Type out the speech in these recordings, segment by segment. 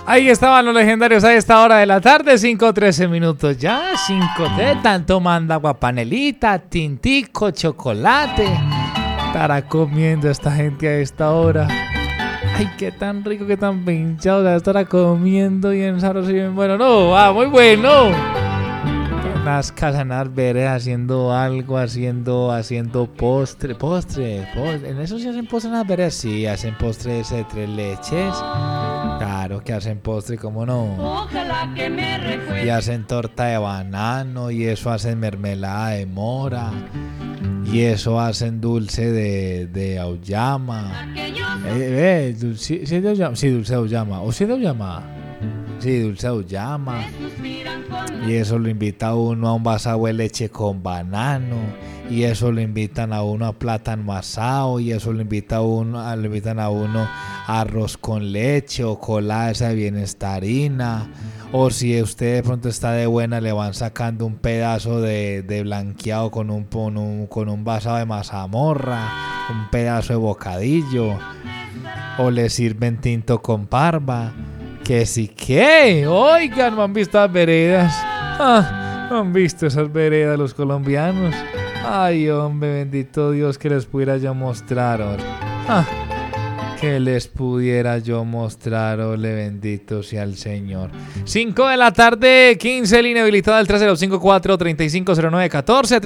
Ahí estaban los legendarios a esta hora de la tarde, 5:13 minutos ya, 5 están tomando agua panelita, tintico, chocolate. Estará comiendo esta gente a esta hora. Ay, qué tan rico, qué tan pinchado, estará comiendo bien sabroso y bien bueno. No, muy bueno. En las casas, en las veredas, haciendo algo, haciendo postre. En eso sí hacen postre en las veredas. Sí, hacen postre ese de 3 leches. Claro que hacen postre, ¿cómo no? Y hacen torta de banano, y eso hacen mermelada de mora, y eso hacen dulce de auyama. ¿Sí es de auyama? Sí, dulce de auyama. ¿O sí es de auyama? Sí, dulce de auyama. Y eso lo invita a uno a un vaso de leche con banano. Y eso lo invitan a uno a plátano asado. Y eso lo invitan a uno a arroz con leche o colada esa de bienestarina. O si usted de pronto está de buena, le van sacando un pedazo de blanqueado con un vaso de mazamorra, un pedazo de bocadillo. O le sirven tinto con parva. Que sí que, oigan, ¿no han visto las veredas? ¿No han visto esas veredas los colombianos? Ay, hombre, bendito Dios que les pudiera yo mostrar, que les pudiera yo mostrar, ole, bendito sea el Señor. 5 de la tarde, 15, línea habilitada al 3054-350914,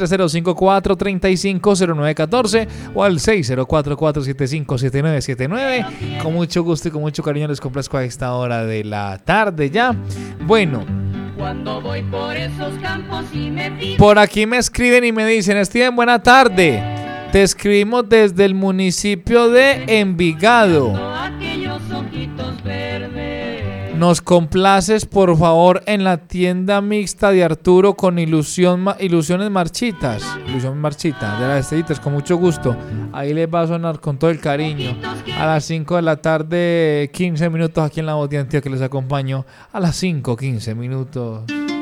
3054-350914 o al 6044757979. Con mucho gusto y con mucho cariño les complazco a esta hora de la tarde ya. Bueno, cuando voy por esos campos y por aquí me escriben y me dicen: Steven, buena tarde. Te escribimos desde el municipio de Envigado. Nos complaces, por favor, en la tienda mixta de Arturo con ilusiones marchitas. Ilusión marchita, de las estrellitas, con mucho gusto. Ahí les va a sonar con todo el cariño. A las 5 de la tarde, 15 minutos aquí en La Voz de Antioquia, que les acompaño. A las 5:15 minutos.